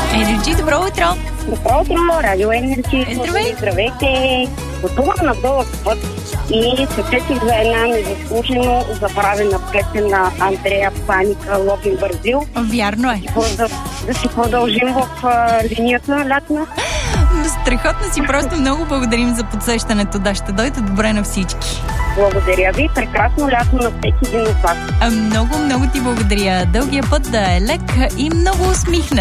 Енерджи, добро утро! Добро утро, Радио Енерджи. Здравейте! Пътувам на дълъг път и се сетих за една незаслужено забравена песен на Андрея Паника, Лобин Бразил. Вярно е. Да си продължим в линията на лятна. Страхотно си, просто много благодарим за подсещането. Да, ще дойде добре на всички. Благодаря ви. Прекрасно лято на всеки един от вас. Много, много ти благодаря. Дългия път да е лек и много усмихнат.